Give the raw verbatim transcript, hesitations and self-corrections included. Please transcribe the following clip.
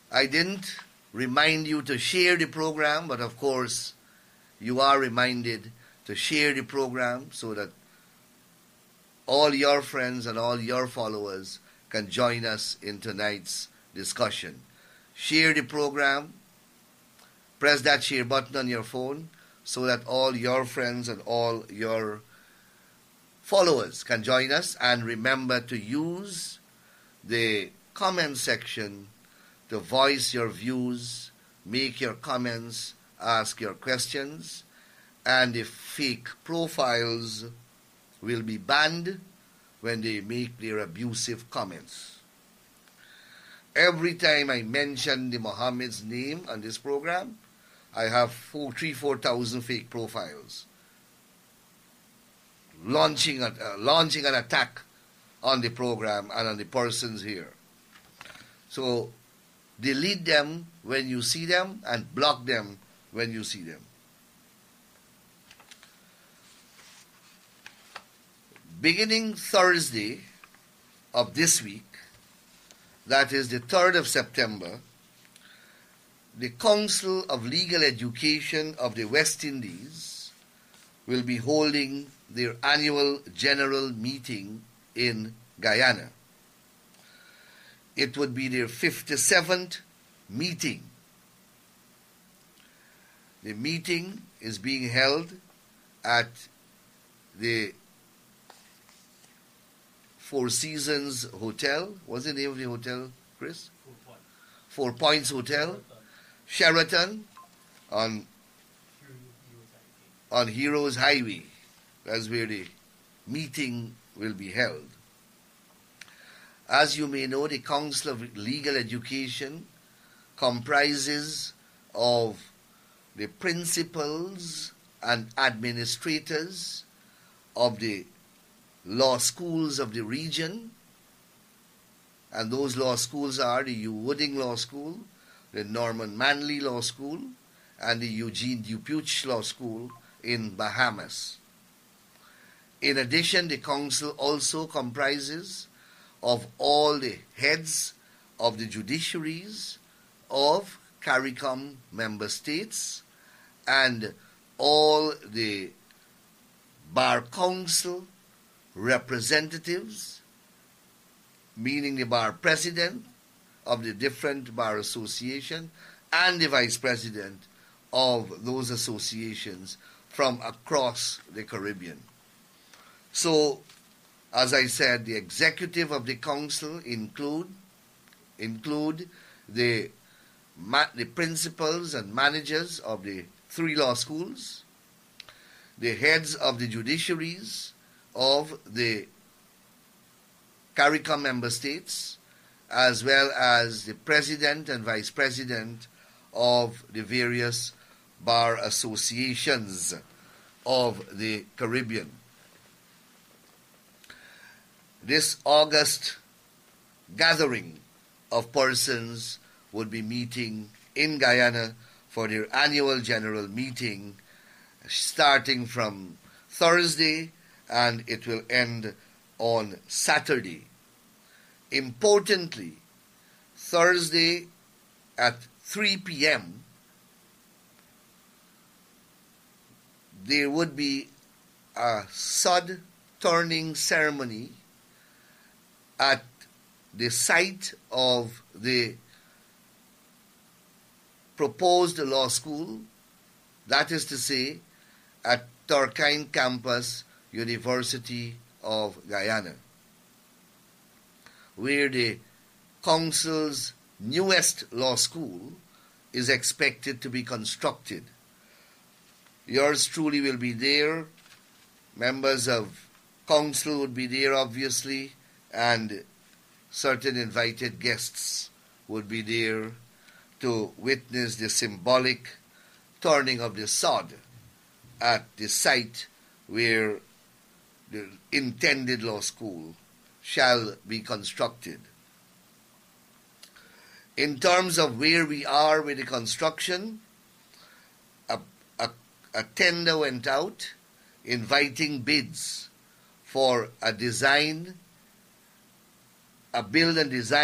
I didn't remind you to share the program, but of course you are reminded to share the program so that all your friends and all your followers can join us in tonight's discussion. Share the program. Press that share button on your phone so that all your friends and all your followers can join us. And remember to use the comment section to voice your views, make your comments, ask your questions, and the fake profiles will be banned when they make their abusive comments. Every time I mention the Mohammed's name on this program, I have four, three, four thousand fake profiles launching a, uh, launching an attack on the program and on the persons here. So delete them when you see them and block them when you see them. Beginning Thursday of this week, that is the third of September, the Council of Legal Education of the West Indies will be holding their annual general meeting in Guyana. It would be their fifty-seventh meeting. The meeting is being held at the Four Seasons Hotel. What's the name of the hotel, Chris? Four Points. Four Points Hotel. Sheraton on on Heroes Highway. That's where the meeting will be held. As you may know, the Council of Legal Education comprises of the principals and administrators of the law schools of the region, and those law schools are the Hugh Wooding Law School, the Norman Manley Law School, and the Eugene Dupuch Law School in Bahamas. In addition, the council also comprises of all the heads of the judiciaries of CARICOM member states and all the Bar Council representatives, meaning the bar president of the different bar association and the vice president of those associations from across the Caribbean. So, as I said, the executive of the council include include the ma- the principals and managers of the three law schools, the heads of the judiciaries of the CARICOM member states, as well as the president and vice president of the various bar associations of the Caribbean. This August gathering of persons would be meeting in Guyana for their annual general meeting, starting from Thursday, and it will end on Saturday. Importantly, Thursday at three p.m., there would be a sod turning ceremony at the site of the proposed law school, that is to say, at Turkine Campus, University of Guyana, where the council's newest law school is expected to be constructed. Yours truly will be there. Members of council would be there, obviously, and certain invited guests would be there to witness the symbolic turning of the sod at the site where the intended law school shall be constructed. In terms of where we are with the construction, a, a, a tender went out inviting bids for a design, a build and design